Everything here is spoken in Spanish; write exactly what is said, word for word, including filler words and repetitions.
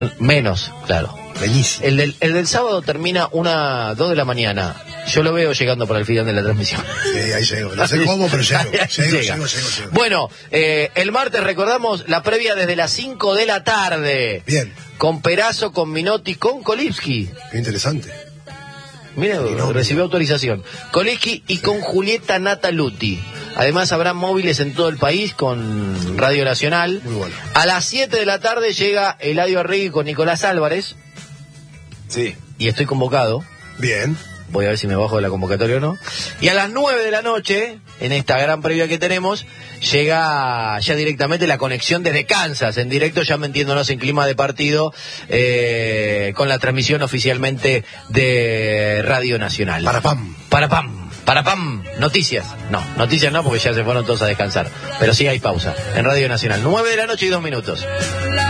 Menos, claro. Buenísimo. El del, el del sábado termina una, dos de la mañana. Yo lo veo llegando para el final de la transmisión. Sí, ahí llego. No sé cómo, pero llego. Ahí Llego, llega. llego, llego, llego. Bueno, eh, el martes recordamos la previa desde las cinco de la tarde. Bien. Con Perazo, con Minotti, con Kolipski. Qué interesante. Mira, no, recibió autorización. Kolipski y con Julieta Nataluti. Además habrá móviles en todo el país con Radio Nacional. Muy bueno. A las siete de la tarde llega Eladio Arregui con Nicolás Álvarez. Sí. Y estoy convocado. Bien. Voy a ver si me bajo de la convocatoria o no. Y a las nueve de la noche, en esta gran previa que tenemos, llega ya directamente la conexión desde Kansas, en directo, ya metiéndonos en clima de partido, eh, con la transmisión oficialmente de Radio Nacional. Para pam. Para pam. Para pam. Noticias. No, noticias no, porque ya se fueron todos a descansar. Pero sí hay pausa en Radio Nacional. Nueve de la noche y dos minutos.